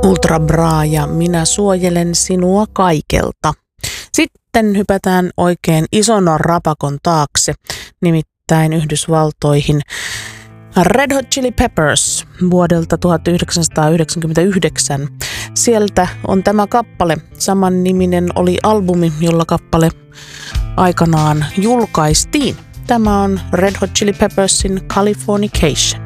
Ultra Bra ja minä suojelen sinua kaikelta. Sitten hypätään oikein ison rapakon taakse, nimittäin Yhdysvaltoihin. Red Hot Chili Peppers vuodelta 1999. Sieltä on tämä kappale. Samanniminen oli albumi, jolla kappale aikanaan julkaistiin. Tämä on Red Hot Chili Peppersin Californication.